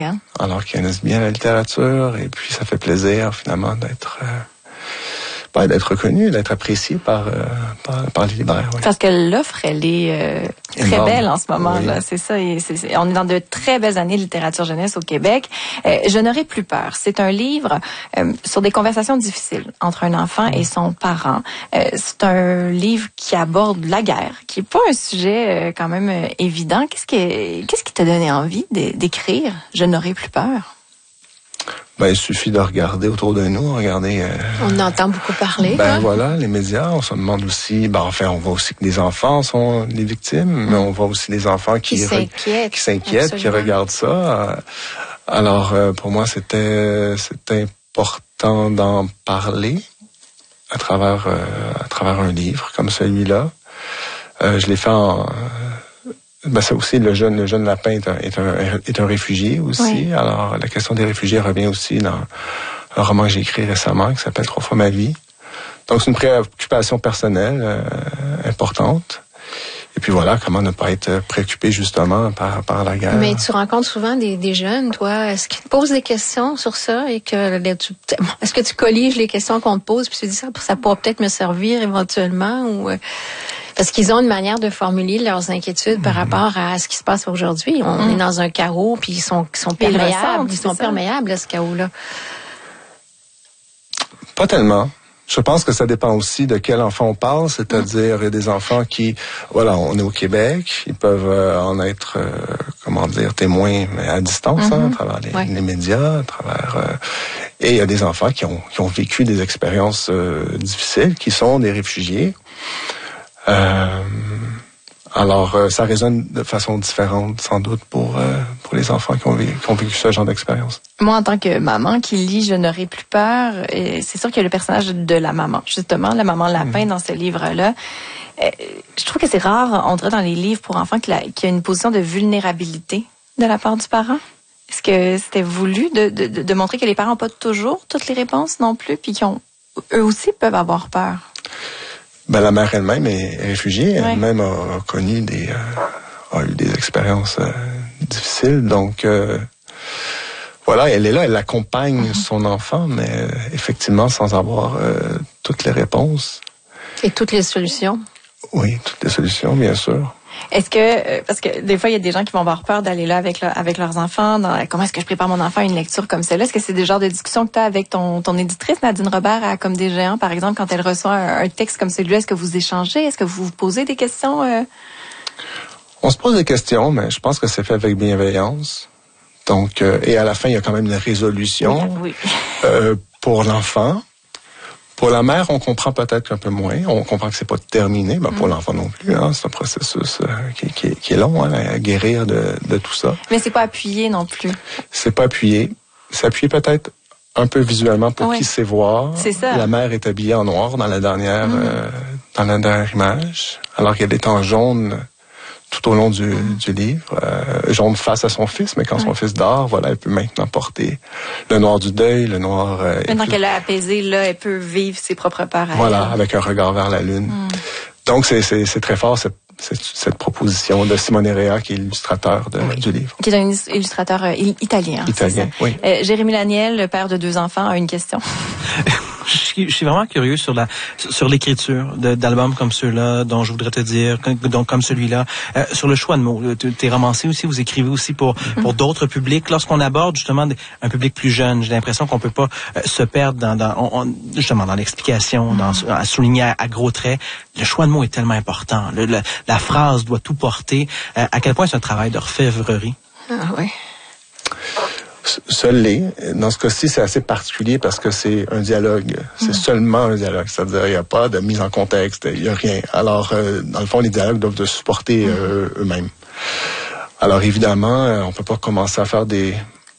Alors qu'ils connaissent bien la littérature et puis ça fait plaisir finalement d'être reconnu, d'être apprécié par les libraires. Oui. Parce que l'offre, elle est très belle en ce moment. Oui. Là. C'est ça. On est dans de très belles années de littérature jeunesse au Québec. Je n'aurai plus peur. C'est un livre sur des conversations difficiles entre un enfant et son parent. C'est un livre qui aborde la guerre, qui est pas un sujet quand même évident. Qu'est-ce qui t'a donné envie d'écrire « Je n'aurai plus peur » ? Il suffit de regarder autour de nous, on entend beaucoup parler. Voilà, les médias, on se demande aussi, on voit aussi que les enfants sont les victimes, mais on voit aussi les enfants qui s'inquiètent, qui regardent ça. Alors, pour moi, c'est important d'en parler à travers un livre comme celui-là. Je l'ai fait ça aussi, le jeune lapin est un réfugié aussi. Oui. Alors, la question des réfugiés revient aussi dans un roman que j'ai écrit récemment qui s'appelle 3 fois ma vie. Donc, c'est une préoccupation personnelle importante. Et puis voilà, comment ne pas être préoccupé justement par la guerre. Mais tu rencontres souvent des jeunes, toi. Est-ce qu'ils te posent des questions sur ça et est-ce que tu colliges les questions qu'on te pose puis tu dis ça pourra peut-être me servir éventuellement ou parce qu'ils ont une manière de formuler leurs inquiétudes par rapport à ce qui se passe aujourd'hui. On est dans un chaos puis ils sont perméables. Ils sont perméables à ce chaos-là. Pas tellement. Je pense que ça dépend aussi de quel enfant on parle, c'est-à-dire il y a des enfants qui, on est au Québec, ils peuvent en être, témoins mais à distance, à travers les médias, à travers... et il y a des enfants qui ont vécu des expériences difficiles, qui sont des réfugiés. Alors, ça résonne de façon différente, sans doute, pour les enfants qui ont vécu ce genre d'expérience. Moi, en tant que maman qui lit « Je n'aurai plus peur », c'est sûr qu'il y a le personnage de la maman, justement, la maman lapin dans ce livre-là. Je trouve que c'est rare, on dirait dans les livres pour enfants, qu'il y a une position de vulnérabilité de la part du parent. Est-ce que c'était voulu de montrer que les parents n'ont pas toujours toutes les réponses non plus, puis eux aussi peuvent avoir peur? La mère elle-même est réfugiée, elle-même a connu a eu des expériences difficiles, donc elle est là, elle accompagne son enfant, mais effectivement sans avoir toutes les réponses. Et toutes les solutions. Oui, toutes les solutions, bien sûr. Est-ce que, parce que des fois, il y a des gens qui vont avoir peur d'aller là avec leurs enfants, comment est-ce que je prépare mon enfant à une lecture comme celle-là? Est-ce que c'est des genres de discussions que tu as avec ton éditrice, Nadine Robert, à Comme des géants, par exemple, quand elle reçoit un texte comme celui-là? Est-ce que vous échangez? Est-ce que vous vous posez des questions? On se pose des questions, mais je pense que c'est fait avec bienveillance. Donc, et à la fin, il y a quand même une résolution pour l'enfant. Pour la mère, on comprend peut-être un peu moins. On comprend que c'est pas terminé. Pour l'enfant non plus. C'est un processus qui est long à guérir de tout ça. Mais c'est pas appuyé non plus. C'est pas appuyé. C'est appuyé peut-être un peu visuellement pour qui sait voir. C'est ça. La mère est habillée en noir dans la dernière image, alors qu'il y a des temps jaunes tout au long du livre, jaune face à son fils, mais quand son fils dort, elle peut maintenant porter le noir du deuil, le noir... Maintenant qu'elle a apaisé, là, elle peut vivre ses propres peurs. Avec un regard vers la lune. Donc, c'est très fort, cette proposition de Simone Rea, qui est l'illustrateur du livre. Qui est un illustrateur italien. Italien, oui. Jérémy Laniel, le père de 2 enfants, a une question. Je suis vraiment curieux sur l'écriture d'albums comme ceux-là, dont je voudrais te dire, donc comme celui-là, sur le choix de mots. T'es romancier aussi, vous écrivez aussi pour d'autres publics. Lorsqu'on aborde justement un public plus jeune, j'ai l'impression qu'on peut pas se perdre justement dans l'explication, à souligner à gros traits. Le choix de mots est tellement important. La phrase doit tout porter. À quel point c'est un travail d'orfèvrerie? Ah oui. Seul dans ce cas-ci, c'est assez particulier parce que c'est un dialogue. C'est seulement un dialogue. C'est-à-dire, il n'y a pas de mise en contexte, il n'y a rien. Alors, dans le fond, les dialogues doivent se supporter eux-mêmes. Alors, évidemment, on peut pas commencer à faire des...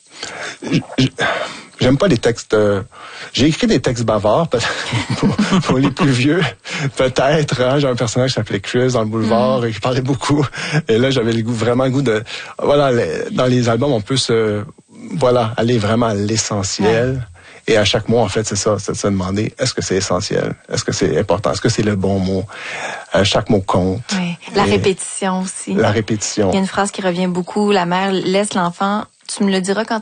J'aime pas les textes... J'ai écrit des textes bavards, pour les plus vieux, peut-être. J'ai un personnage qui s'appelait Chris dans le boulevard et qui parlait beaucoup. Et là, j'avais vraiment le goût de... dans les albums, on peut aller vraiment à l'essentiel. Et à chaque mot, en fait, c'est ça, c'est de se demander, est-ce que c'est essentiel? Est-ce que c'est important? Est-ce que c'est le bon mot? Chaque mot compte. Oui. La répétition aussi. La répétition. Il y a une phrase qui revient beaucoup. La mère laisse l'enfant Tu me le diras quand